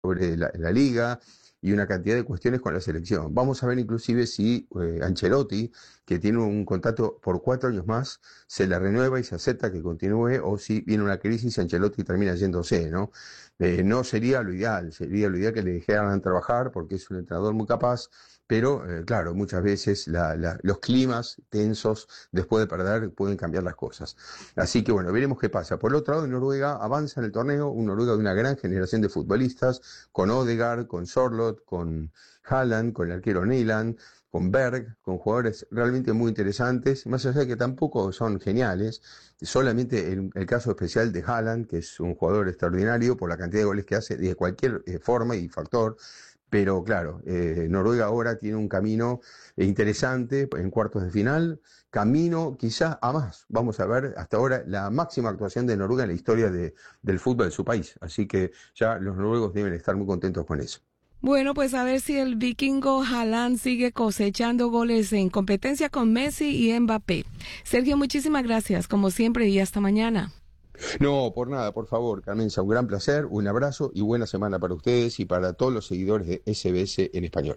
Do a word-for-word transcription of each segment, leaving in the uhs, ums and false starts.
sobre la, la liga y una cantidad de cuestiones con la selección. Vamos a ver inclusive si eh, Ancelotti, que tiene un contrato por cuatro años más, se le renueva y se acepta que continúe, o si viene una crisis y Ancelotti termina yéndose, ¿no? Eh, no sería lo ideal, sería lo ideal que le dejaran trabajar porque es un entrenador muy capaz, pero eh, claro, muchas veces la, la, los climas tensos después de perder pueden cambiar las cosas. Así que bueno, veremos qué pasa. Por el otro lado, Noruega avanza en el torneo, un Noruega de una gran generación de futbolistas, con Odegaard, con Sorloth, con Haaland, con el arquero Nyland, con Berg, con jugadores realmente muy interesantes, más allá de que tampoco son geniales, solamente el, el caso especial de Haaland, que es un jugador extraordinario por la cantidad de goles que hace de cualquier eh, forma y factor. Pero claro, eh, Noruega ahora tiene un camino interesante en cuartos de final, camino quizás a más. Vamos a ver hasta ahora la máxima actuación de Noruega en la historia de, del fútbol de su país. Así que ya los noruegos deben estar muy contentos con eso. Bueno, pues a ver si el vikingo Haaland sigue cosechando goles en competencia con Messi y Mbappé. Sergio, muchísimas gracias, como siempre, y hasta mañana. No, por nada, por favor, Carmenza, un gran placer, un abrazo y buena semana para ustedes y para todos los seguidores de S B S en español.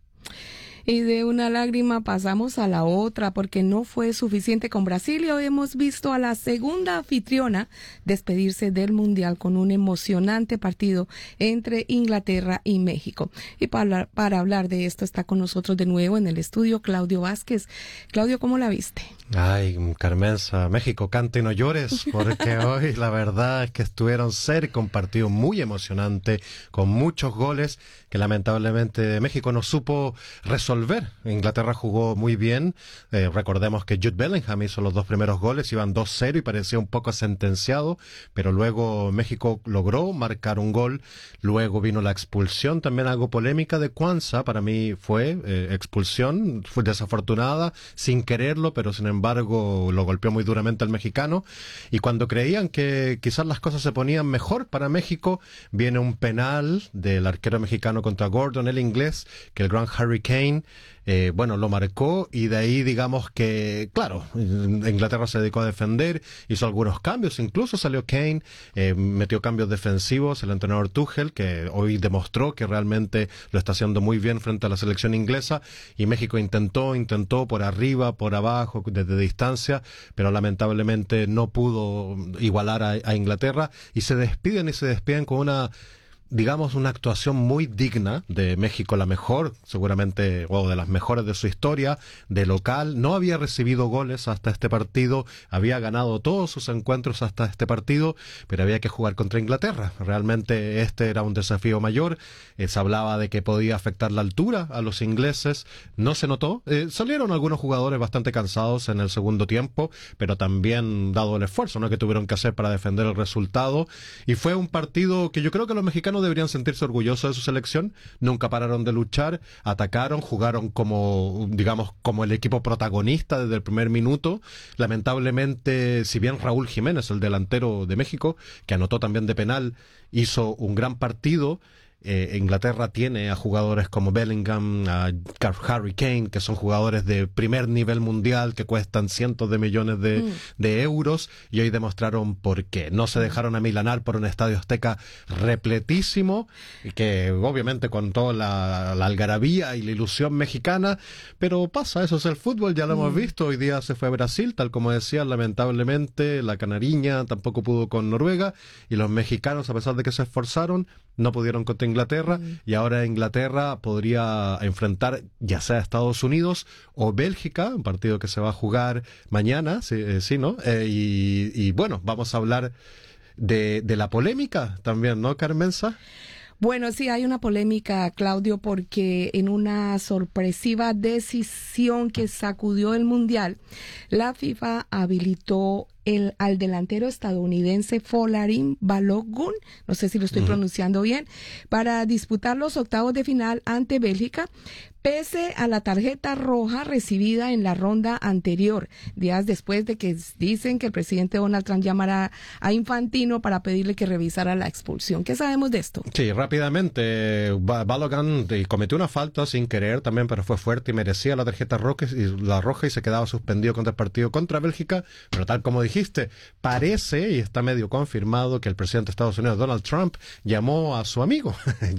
Y de una lágrima pasamos a la otra porque no fue suficiente con Brasil y hoy hemos visto a la segunda anfitriona despedirse del Mundial con un emocionante partido entre Inglaterra y México. Y para hablar, para hablar de esto está con nosotros de nuevo en el estudio Claudio Vázquez. Claudio, ¿cómo la viste? Ay, Carmenza, México, cante y no llores, porque hoy la verdad es que estuvieron cerca, un partido muy emocionante, con muchos goles, que lamentablemente México no supo resolver. Inglaterra jugó muy bien, eh, recordemos que Jude Bellingham hizo los dos primeros goles, iban dos cero y parecía un poco sentenciado, pero luego México logró marcar un gol, luego vino la expulsión, también algo polémica de Cuanza, para mí fue eh, expulsión, fue desafortunada, sin quererlo, pero sin embargo embargo lo golpeó muy duramente al mexicano, y cuando creían que quizás las cosas se ponían mejor para México, viene un penal del arquero mexicano contra Gordon, el inglés, que el gran Harry Kane eh, bueno, lo marcó, y de ahí digamos que, claro, Inglaterra se dedicó a defender, hizo algunos cambios, incluso salió Kane, eh, metió cambios defensivos, el entrenador Tuchel, que hoy demostró que realmente lo está haciendo muy bien frente a la selección inglesa, y México intentó, intentó por arriba, por abajo, desde distancia, pero lamentablemente no pudo igualar a, a Inglaterra, y se despiden y se despiden con una, digamos, una actuación muy digna de México, la mejor, seguramente, o de las mejores de su historia, de local. No había recibido goles hasta este partido, había ganado todos sus encuentros hasta este partido, pero había que jugar contra Inglaterra. Realmente este era un desafío mayor. Eh, se hablaba de que podía afectar la altura a los ingleses, no se notó. Eh, salieron algunos jugadores bastante cansados en el segundo tiempo, pero también dado el esfuerzo, ¿no?, que tuvieron que hacer para defender el resultado, y fue un partido que yo creo que los mexicanos deberían sentirse orgullosos de su selección. Nunca pararon de luchar, atacaron, jugaron como, digamos, como el equipo protagonista desde el primer minuto. Lamentablemente, si bien Raúl Jiménez, el delantero de México, que anotó también de penal, hizo un gran partido, Eh, Inglaterra tiene a jugadores como Bellingham, a Harry Kane, que son jugadores de primer nivel mundial, que cuestan cientos de millones de, mm. de euros, y hoy demostraron por qué. No se dejaron amilanar por un estadio Azteca repletísimo, y que obviamente con toda la, la algarabía y la ilusión mexicana, pero pasa, eso es el fútbol, ya lo mm. hemos visto. Hoy día se fue a Brasil, tal como decía, lamentablemente la canariña tampoco pudo con Noruega, y los mexicanos, a pesar de que se esforzaron, no pudieron contra Inglaterra, mm. y ahora Inglaterra podría enfrentar ya sea a Estados Unidos o Bélgica, un partido que se va a jugar mañana, sí, eh, sí ¿no? Eh, y, y bueno, vamos a hablar de, de la polémica también, ¿no, Carmenza? Bueno, sí, hay una polémica, Claudio, porque en una sorpresiva decisión que sacudió el Mundial, la FIFA habilitó el, al delantero estadounidense Folarin Balogun, no sé si lo estoy uh-huh. pronunciando bien, para disputar los octavos de final ante Bélgica, pese a la tarjeta roja recibida en la ronda anterior, días después de que dicen que el presidente Donald Trump llamara a Infantino para pedirle que revisara la expulsión. ¿Qué sabemos de esto? Sí, rápidamente, Balogun cometió una falta sin querer también, pero fue fuerte y merecía la tarjeta roja y, la roja y se quedaba suspendido contra el partido contra Bélgica, pero tal como dijiste, parece, y está medio confirmado, que el presidente de Estados Unidos, Donald Trump, llamó a su amigo